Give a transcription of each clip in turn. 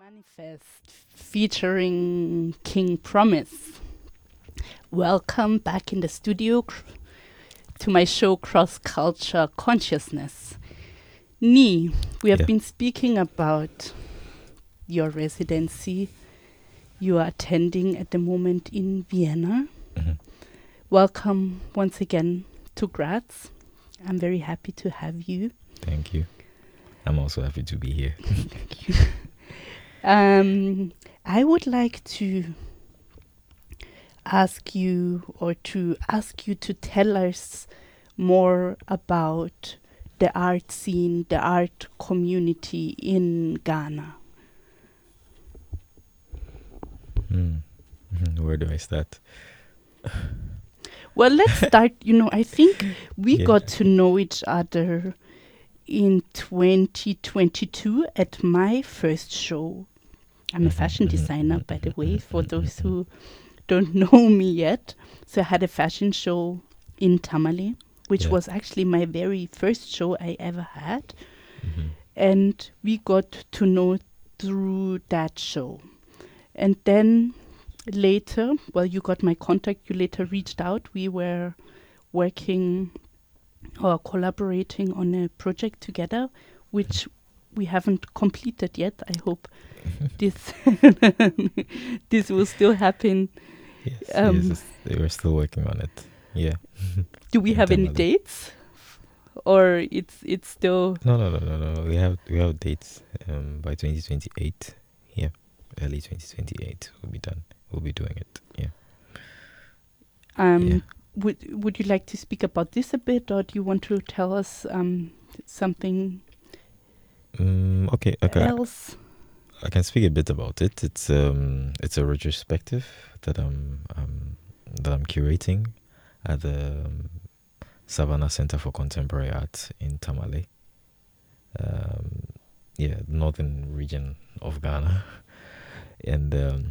Manifest featuring King Promise. Welcome back in the studio to my show Cross Culture Consciousness. Ni, we have been speaking about your residency you are attending at the moment in Vienna. Mm-hmm. Welcome once again to Graz. I'm very happy to have you. Thank you. I'm also happy to be here. Thank you. I would like to ask you to tell us more about the art scene, the art community in Ghana. Where do I start? Well, let's start. I think we got to know each other in 2022 at my first show. I'm a fashion designer, by the way, for those who don't know me yet. So I had a fashion show in Tamale, which was actually my very first show I ever had. Mm-hmm. And we got to know through that show. And then later, you got my contact, you later reached out. We were working or collaborating on a project together, which we haven't completed yet. I hope this this will still happen. Yes, we're still working on it. Yeah. Do we have any dates, or it's still? No. We have dates. By 2028. Yeah, early 2028 we'll be done. We'll be doing it. Yeah. Would you like to speak about this a bit, or do you want to tell us something? Okay. Else? I can speak a bit about it. It's a retrospective that I'm curating at the Savannah Center for Contemporary Art in Tamale. Northern region of Ghana, and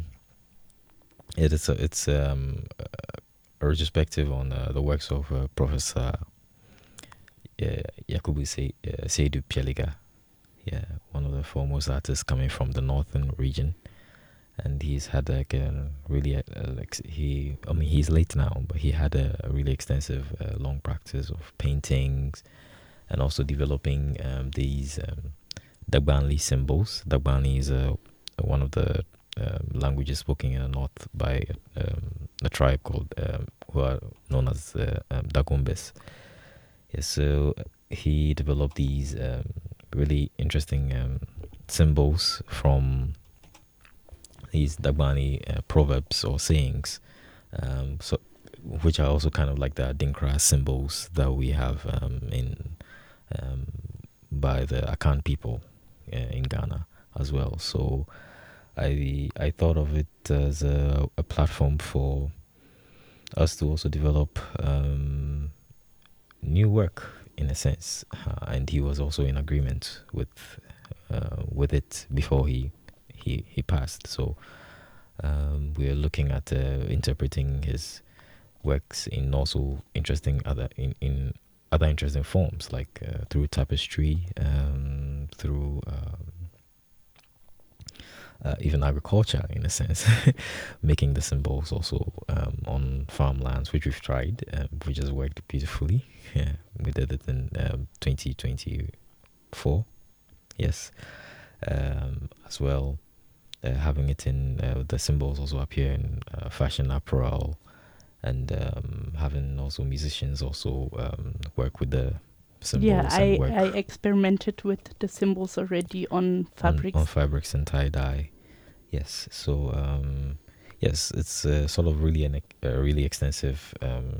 it's a retrospective on the works of Professor Yakubu Seydou Pieliga. Yeah, one of the foremost artists coming from the northern region, and he's had he's late now, but he had a really extensive long practice of paintings, and also developing these Dagbani symbols. Dagbani is one of the languages spoken in the north by a tribe called who are known as Dagombes. Yeah, so he developed these really interesting symbols from these Dagbani proverbs or sayings, which are also kind of like the Adinkra symbols that we have by the Akan people in Ghana as well. So I thought of it as a platform for us to also develop new work in a sense, and he was also in agreement with it before he passed. So we are looking at interpreting his works in also interesting other interesting forms, like through tapestry, through even agriculture in a sense, making the symbols also on farmlands, which we've tried, which has worked beautifully. Yeah, we did it in 2024. Yes, as well, having it in the symbols also appear in fashion apparel, and having also musicians also work with the symbols. Yeah, I experimented with the symbols already on fabrics. On fabrics and tie-dye. Yes, so yes, it's sort of really a really extensive